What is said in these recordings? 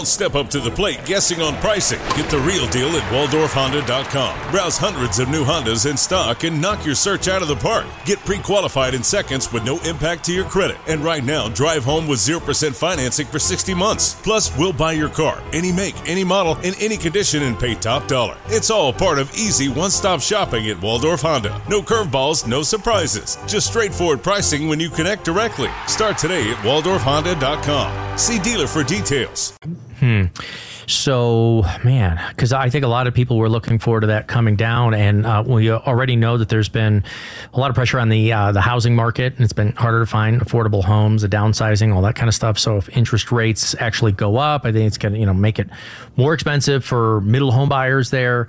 Don't step up to the plate guessing on pricing. Get the real deal at WaldorfHonda.com. Browse hundreds of new Hondas in stock and knock your search out of the park. Get pre-qualified in seconds with no impact to your credit. And right now, drive home with 0% financing for 60 months. Plus, we'll buy your car, any make, any model, in any condition, and pay top dollar. It's all part of easy one-stop shopping at Waldorf Honda. No curveballs, no surprises. Just straightforward pricing when you connect directly. Start today at WaldorfHonda.com. See dealer for details. So, man, because I think a lot of people were looking forward to that coming down, and we already know that there's been a lot of pressure on the housing market, and it's been harder to find affordable homes, the downsizing, all that kind of stuff. So if interest rates actually go up, I think it's going to make it more expensive for middle home buyers there.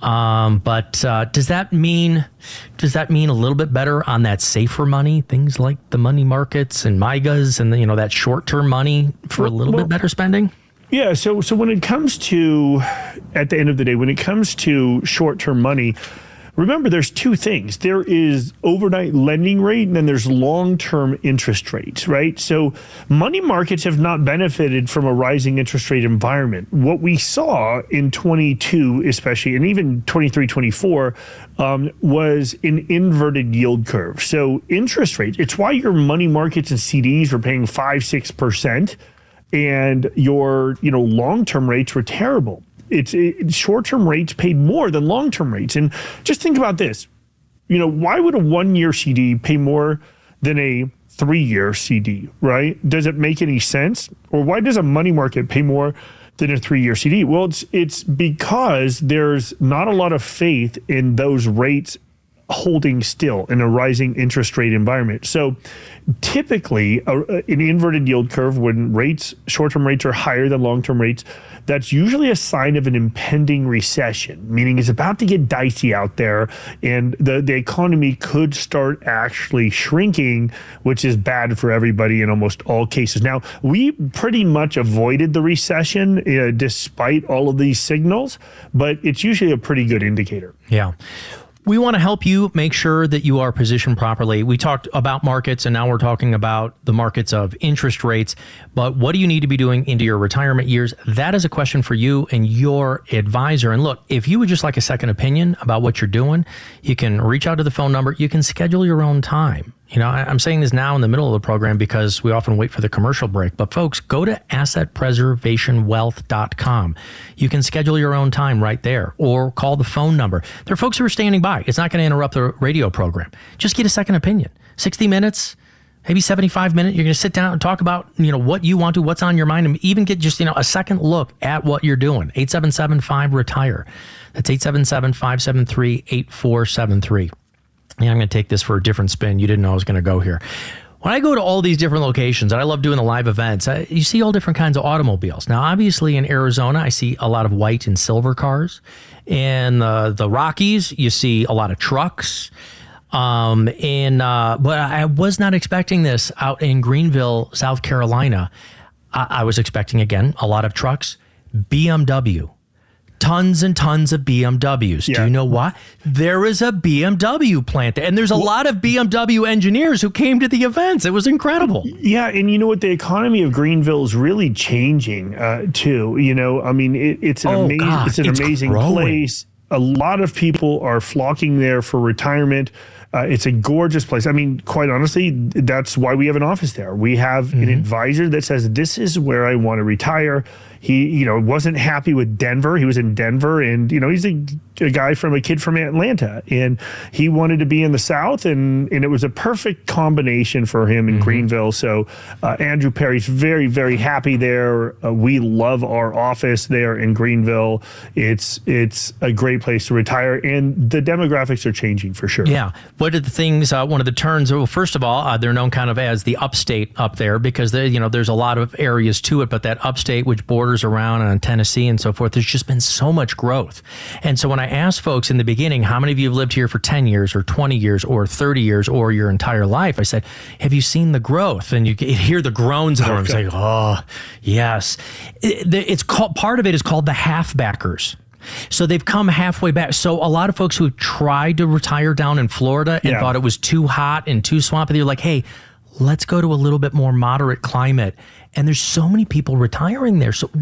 But does that mean a little bit better on that safer money, things like the money markets and MYGAs and that short-term money for a little bit better spending? Yeah, so when it comes to, at the end of the day, when it comes to short-term money, remember there's two things. There is overnight lending rate and then there's long-term interest rates, right? So money markets have not benefited from a rising interest rate environment. What we saw in 22 especially, and even 23, 24, was an inverted yield curve. So interest rates, it's why your money markets and CDs were paying 5-6%. And your, long-term rates were terrible. Short-term rates paid more than long-term rates. And just think about this. Why would a 1-year CD pay more than a 3-year CD, right? Does it make any sense? Or why does a money market pay more than a 3-year CD? Well, it's because there's not a lot of faith in those rates holding still in a rising interest rate environment. So typically an inverted yield curve, when short-term rates are higher than long-term rates, that's usually a sign of an impending recession, meaning it's about to get dicey out there and the economy could start actually shrinking, which is bad for everybody in almost all cases. Now, we pretty much avoided the recession despite all of these signals, but it's usually a pretty good indicator. Yeah. We want to help you make sure that you are positioned properly. We talked about markets, and now we're talking about the markets of interest rates. But what do you need to be doing into your retirement years? That is a question for you and your advisor. And look, if you would just like a second opinion about what you're doing, you can reach out to the phone number. You can schedule your own time. I'm saying this now in the middle of the program because we often wait for the commercial break. But folks, go to assetpreservationwealth.com. You can schedule your own time right there or call the phone number. There are folks who are standing by. It's not going to interrupt the radio program. Just get a second opinion. 60 minutes, maybe 75 minutes. You're going to sit down and talk about, what you want to, what's on your mind, and even get just, a second look at what you're doing. 877-5-RETIRE. That's 877-573-8473. Yeah, I'm going to take this for a different spin. You didn't know I was going to go here. When I go to all these different locations, and I love doing the live events, you see all different kinds of automobiles. Now, obviously in Arizona, I see a lot of white and silver cars. In the Rockies, you see a lot of trucks. But I was not expecting this out in Greenville, South Carolina. I was expecting, again, a lot of trucks. BMW. Tons and tons of BMWs. Yeah. Do you know why? There is a BMW plant there, and there's a lot of BMW engineers who came to the events. It was incredible. Yeah, and you know what? The economy of Greenville is really changing too. It's an amazing place. A lot of people are flocking there for retirement. It's a gorgeous place. Quite honestly, that's why we have an office there. We have an advisor that says, this is where I want to retire. He, wasn't happy with Denver. He was in Denver, and, he's a kid from Atlanta, and he wanted to be in the South, and it was a perfect combination for him in Greenville. So Andrew Perry's very, very happy there. We love our office there in Greenville. It's a great place to retire, and the demographics are changing for sure. Yeah. What are the things, one of the turns, well, first of all, they're known kind of as the upstate up there because, there's a lot of areas to it, but that upstate, which borders around on Tennessee and so forth, there's just been so much growth. And so when I asked folks in the beginning, how many of you have lived here for 10 years or 20 years or 30 years or your entire life? I said, have you seen the growth? And you hear the groans in the room. It's like, oh, yes. It's called, part of it is called the halfbackers. So they've come halfway back. So a lot of folks who tried to retire down in Florida and thought it was too hot and too swampy, they're like, hey, let's go to a little bit more moderate climate. And there's so many people retiring there. So